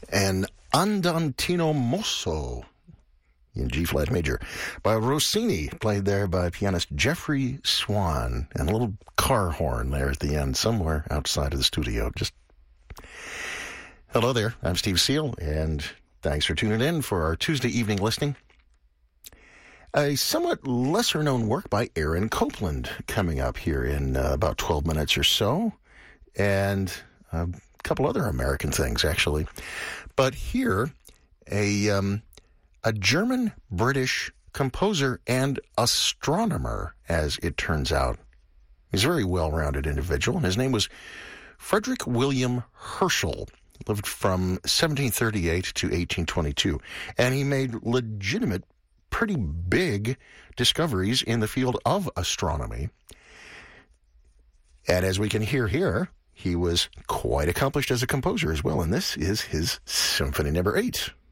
and Andantino Mosso in G-flat major by Rossini, played there by pianist Jeffrey Swan, and a little car horn there at the end somewhere outside of the studio. Just hello there, I'm Steve Seal, and thanks for tuning in for our Tuesday evening listening. A somewhat lesser-known work by Aaron Copland coming up here in about 12 minutes or so, and a couple other American things, actually. But here, a German-British composer and astronomer, as it turns out. He's a very well-rounded individual, and his name was Frederick William Herschel. Lived from 1738 to 1822, and he made legitimate, pretty big discoveries in the field of astronomy. And as we can hear here, he was quite accomplished as a composer as well, and this is his Symphony No. 8.